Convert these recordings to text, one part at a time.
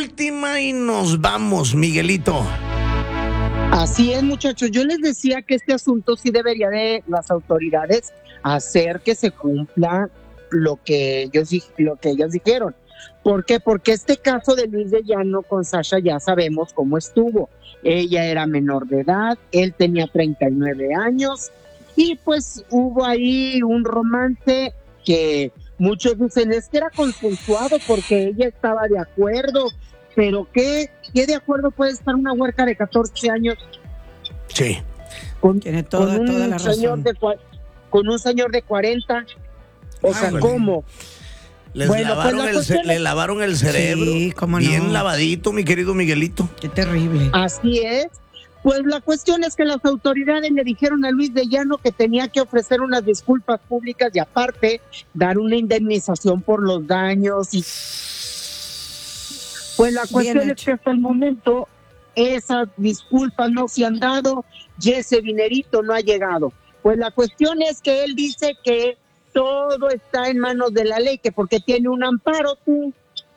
última y nos vamos, Miguelito. Así es, muchachos. Yo les decía que este asunto sí debería de las autoridades hacer que se cumpla lo que ellos dijeron. ¿Por qué? Porque este caso de Luis de Llano con Sasha ya sabemos cómo estuvo. Ella era menor de edad, él tenía 39 años y pues hubo ahí un romance que muchos dicen es que era consensuado porque ella estaba de acuerdo. Pero ¿qué de acuerdo puede estar una huerca de 14 años? Sí. Tiene toda la razón. Con un señor de 40. O sea, bueno. ¿cómo? Le lavaron el cerebro. Sí, cómo no. Bien lavadito, mi querido Miguelito. Qué terrible. Así es. Pues la cuestión es que las autoridades le dijeron a Luis de Llano que tenía que ofrecer unas disculpas públicas y aparte dar una indemnización por los daños y pues la cuestión es que hasta el momento esas disculpas no se han dado y ese dinerito no ha llegado. Pues la cuestión es que él dice que todo está en manos de la ley, que porque tiene un amparo tú.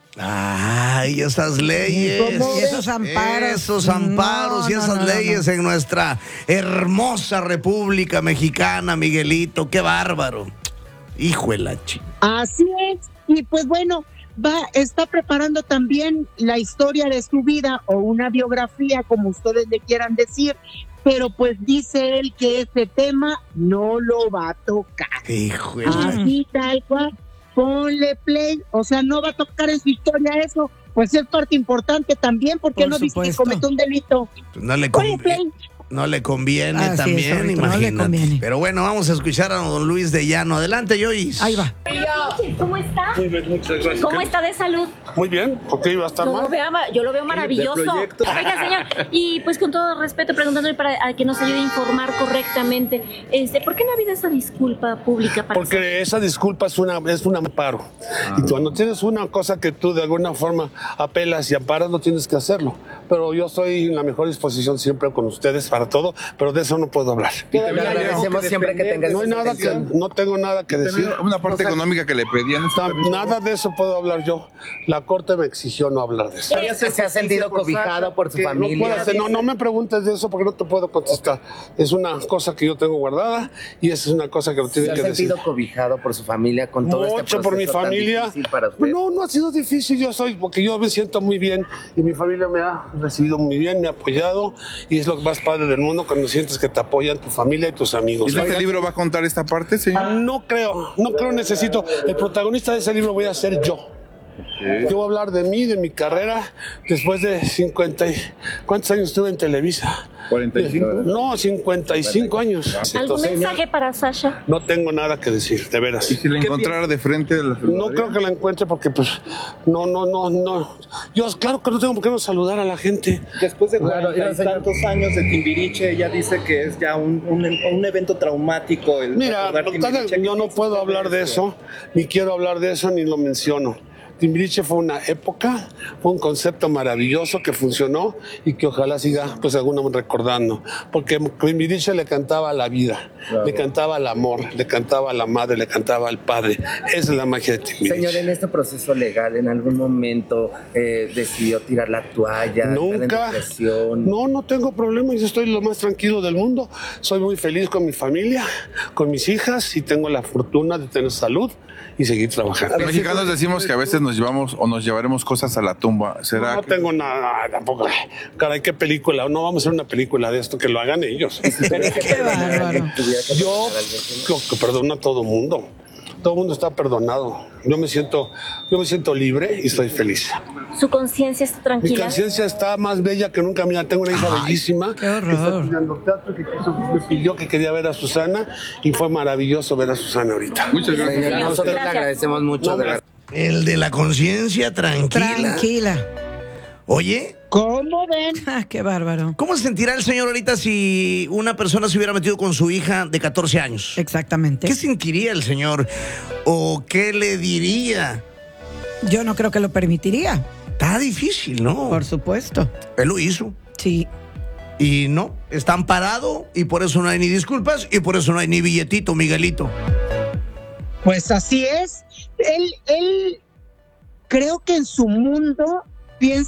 Ay, esas leyes. Y esos amparos. Esos amparos y esas leyes en nuestra hermosa República Mexicana, Miguelito. Qué bárbaro. Hijo de la chica. Así es. Y pues bueno, está preparando también la historia de su vida o una biografía, como ustedes le quieran decir, pero pues dice él que ese tema no lo va a tocar. Hijo de así tal cual, ponle play, o sea, no va a tocar en su historia eso, pues es parte importante también, porque no dice que cometió un delito. Pues no le conviene Así también, es, imagínate. no le conviene. Pero bueno, vamos a escuchar a don Luis de Llano. Adelante, Joyce. Ahí va. ¿Cómo está? Muy bien, muchas gracias. ¿Cómo está de salud? Muy bien, ¿por qué iba a estar mal? Yo lo veo maravilloso. Oiga, señor, y pues con todo respeto, preguntándole para que nos ayude a informar correctamente, ¿por qué no ha habido esa disculpa pública? Porque esa disculpa es un amparo. Y cuando tienes una cosa que tú de alguna forma apelas y amparas, no tienes que hacerlo. Pero yo estoy en la mejor disposición siempre con ustedes para todo, pero de eso no puedo hablar. Y también agradecemos siempre que tengas no tengo nada que decir. Una parte económica que le pedían. Nada de eso puedo hablar yo. La corte me exigió no hablar de eso. ¿Se ha sentido cobijado por su familia? No me preguntes de eso porque no te puedo contestar. Es una cosa que yo tengo guardada y esa es una cosa que lo tiene que decir. ¿Se ha sentido cobijado por su familia con todo este proceso por mi tan familia. difícil para usted? No ha sido difícil. Porque yo me siento muy bien y mi familia me ha recibido muy bien, me ha apoyado y es lo más padre del mundo cuando sientes que te apoyan tu familia y tus amigos. ¿Y este libro va a contar esta parte, señor? No creo, necesito. El protagonista de ese libro voy a ser yo. Yo voy a hablar de mí, de mi carrera, después de 50 y... ¿Cuántos años estuve en Televisa? 45. No, 55 años. ¿Algún mensaje para Sasha? No tengo nada que decir, de veras. ¿Y si la encontrara de frente de la No creo que la encuentre porque pues no. Yo claro que no tengo por qué no saludar a la gente. Después de tantos años de Timbiriche, ella dice que es ya un evento traumático. Mira, yo no puedo hablar de eso, ni quiero hablar de eso, ni lo menciono. Timbiriche fue una época, fue un concepto maravilloso que funcionó y que ojalá siga pues alguno recordando, porque Timbiriche le cantaba a la vida, le cantaba al amor, le cantaba a la madre, le cantaba al padre. Esa es la magia de Timbiriche. Señor, en este proceso legal, ¿en algún momento decidió tirar la toalla? Nunca. No tengo problema, yo estoy lo más tranquilo del mundo. Soy muy feliz con mi familia, con mis hijas y tengo la fortuna de tener salud y seguir trabajando. Los mexicanos decimos que a veces nos llevamos o nos llevaremos cosas a la tumba. ¿Será no tengo nada tampoco. Caray, qué película. No vamos a hacer una película de esto, que lo hagan ellos. Qué bárbaro. Yo perdono a todo mundo. Todo el mundo está perdonado. Yo me siento libre y estoy feliz. ¿Su conciencia está tranquila? Mi conciencia está más bella que nunca. Mira, tengo una hija bellísima. Qué horror. Que está estudiando teatro, que me pidió que quería ver a Susana y fue maravilloso ver a Susana ahorita. Muchas gracias. Señor, nosotros le agradecemos mucho. El de la conciencia tranquila. Tranquila. Oye, ¿Cómo ven? Qué bárbaro. ¿cómo se sentirá el señor ahorita si una persona se hubiera metido con su hija de 14 años? Exactamente. ¿Qué sentiría el señor? ¿O qué le diría? Yo no creo que lo permitiría. Está difícil, ¿no? Por supuesto. Él lo hizo. Sí. Y no, está amparado y por eso no hay ni disculpas y por eso no hay ni billetito, Miguelito. Pues así es. Él creo que en su mundo piensa